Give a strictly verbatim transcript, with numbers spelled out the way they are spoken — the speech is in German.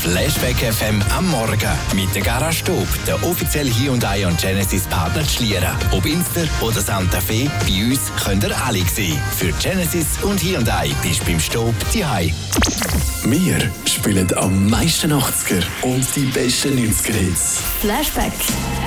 Flashback F M am Morgen mit der Garage Stub, der offizielle Hyundai und Genesis Partner Schlieren. Ob Inster oder Santa Fe, bei uns könnt ihr alle sehen. Für Genesis und Hyundai bist du beim Stub daheim. Wir spielen am meisten achtziger und die besten neunziger Hits. Flashback